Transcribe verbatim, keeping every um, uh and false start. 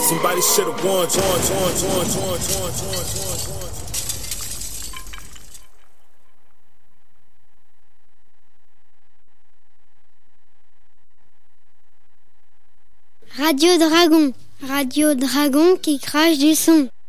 Somebody should have warned, warned, warned, warned, warned, warned, warned, warned. Radio Dragon, Radio Dragon qui crache du son.